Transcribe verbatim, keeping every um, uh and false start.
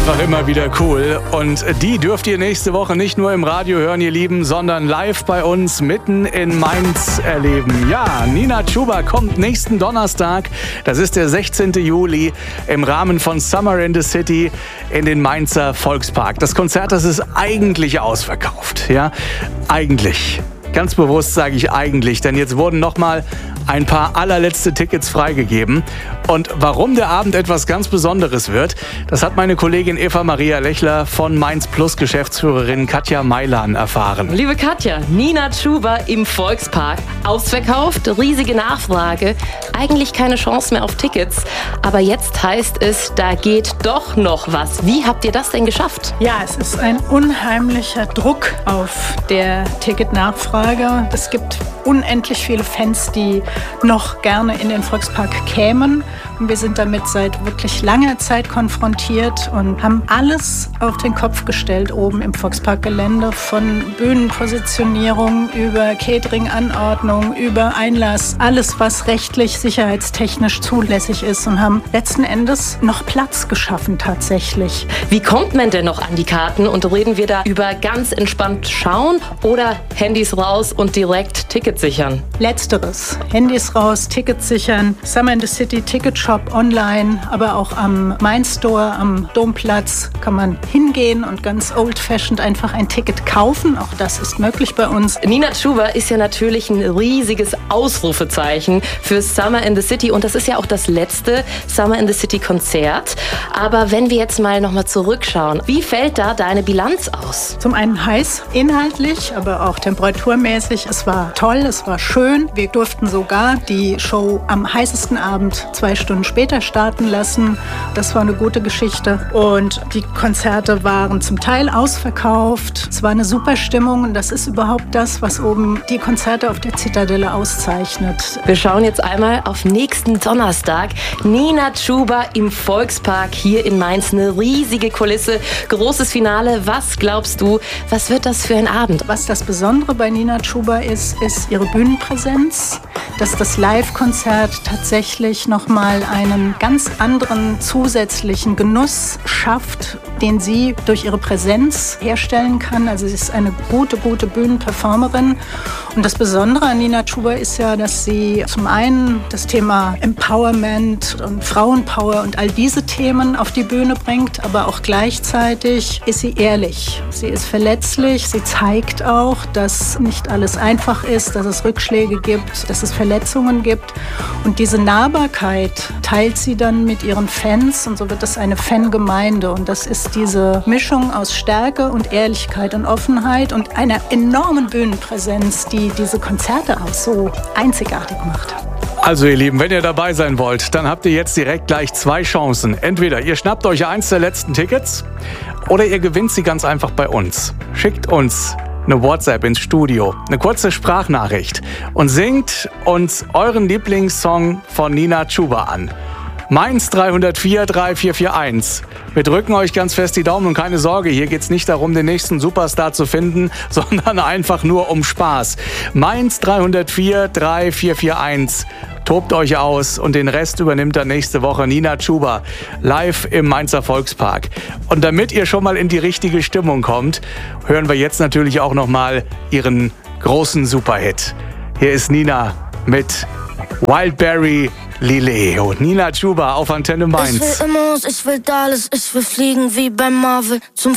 einfach immer wieder cool. Und die dürft ihr nächste Woche nicht nur im Radio hören, ihr Lieben, sondern live bei uns mitten in Mainz erleben. Ja, Nina Chuba kommt nächsten Donnerstag, das ist der sechzehnten Juli, im Rahmen von Summer in the City in den Mainzer Volkspark. Das Konzert, das ist eigentlich ausverkauft. Ja, eigentlich. Ganz bewusst sage ich eigentlich, denn jetzt wurden noch mal ein paar allerletzte Tickets freigegeben. Und warum der Abend etwas ganz Besonderes wird, das hat meine Kollegin Eva Maria Lechler von Mainz Plus Geschäftsführerin Katja Meilan erfahren. Liebe Katja, Nina Chuba im Volkspark. Ausverkauft, riesige Nachfrage, eigentlich keine Chance mehr auf Tickets. Aber jetzt heißt es, da geht doch noch was. Wie habt ihr das denn geschafft? Ja, es ist ein unheimlicher Druck auf der Ticketnachfrage. Es gibt unendlich viele Fans, die noch gerne in den Volkspark kämen. Und wir sind damit seit wirklich langer Zeit konfrontiert und haben alles auf den Kopf gestellt oben im Volksparkgelände, von Bühnenpositionierung über Catering-Anordnung, über Einlass, alles, was rechtlich, sicherheitstechnisch zulässig ist, und haben letzten Endes noch Platz geschaffen tatsächlich. Wie kommt man denn noch an die Karten? Und reden wir da über ganz entspannt schauen oder Handys raus und direkt Tickets sichern? Letzteres. Handys raus, Tickets sichern. Summer in the City Ticketshop online, aber auch am Main Store, am Domplatz kann man hingehen und ganz old-fashioned einfach ein Ticket kaufen. Auch das ist möglich bei uns. Nina Chuba ist ja natürlich ein riesiges Ausrufezeichen für Summer in the City. Und das ist ja auch das letzte Summer in the City Konzert. Aber wenn wir jetzt mal nochmal zurückschauen, wie fällt da deine Bilanz aus? Zum einen heiß, inhaltlich, aber auch temperaturmäßig. Es war toll, es war schön. Wir durften sogar die Show am heißesten Abend zwei Stunden später starten lassen. Das war eine gute Geschichte. Und die Konzerte waren zum Teil ausverkauft. Es war eine super Stimmung und das ist überhaupt das, was oben die Konzerte auf der Zitadelle auszeichnet. Wir schauen jetzt einmal auf nächsten Donnerstag. Nina Chuba im Volkspark hier in Mainz. Eine riesige Kulisse, großes Finale. Was glaubst du, was wird das für ein Abend? Was das Besondere bei Nina Chuba ist, ist ihre Bühnenpräsenz, dass das Live-Konzert tatsächlich nochmal einen ganz anderen zusätzlichen Genuss schafft, den sie durch ihre Präsenz herstellen kann. Also sie ist eine gute, gute Bühnenperformerin. Und das Besondere an Nina Chuba ist ja, dass sie zum einen das Thema Empowerment und Frauenpower und all diese Themen auf die Bühne bringt, aber auch gleichzeitig ist sie ehrlich. Sie ist verletzlich. Sie zeigt auch, dass nicht alles einfach ist, dass es Rückschläge gibt, dass es Verletzungen gibt. Und diese Nahbarkeit teilt sie dann mit ihren Fans und so wird es eine Fangemeinde. Und das ist diese Mischung aus Stärke und Ehrlichkeit und Offenheit und einer enormen Bühnenpräsenz, die diese Konzerte auch so einzigartig macht. Also ihr Lieben, wenn ihr dabei sein wollt, dann habt ihr jetzt direkt gleich zwei Chancen. Entweder ihr schnappt euch eins der letzten Tickets oder ihr gewinnt sie ganz einfach bei uns. Schickt uns eine WhatsApp ins Studio, eine kurze Sprachnachricht und singt uns euren Lieblingssong von Nina Chuba an. Mainz drei null vier drei vier vier eins. Wir drücken euch ganz fest die Daumen und keine Sorge, hier geht es nicht darum, den nächsten Superstar zu finden, sondern einfach nur um Spaß. Mainz drei null vier drei vier vier eins. Tobt euch aus und den Rest übernimmt dann nächste Woche Nina Chuba live im Mainzer Volkspark. Und damit ihr schon mal in die richtige Stimmung kommt, hören wir jetzt natürlich auch noch mal ihren großen Superhit. Hier ist Nina mit Wildberry Lileo. Nina Chuba auf Antenne Mainz. Ich will Immos, ich will Dallas, ich will fliegen wie bei Marvel. Zum